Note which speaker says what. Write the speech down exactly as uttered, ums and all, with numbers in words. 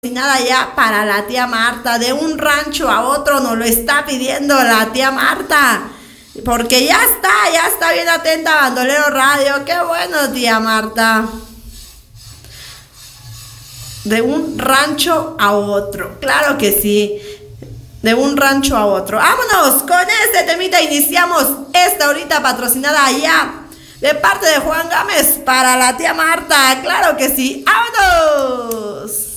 Speaker 1: Nada ya para la tía Marta, de un rancho a otro nos lo está pidiendo la tía Marta, porque ya está, ya está bien atenta a Bandolero Radio. Qué bueno, tía Marta. De un rancho a otro, claro que sí, de un rancho a otro. Vámonos, con este temita iniciamos esta horita patrocinada allá de parte de Juan Gámez para la tía Marta, claro que sí, vámonos.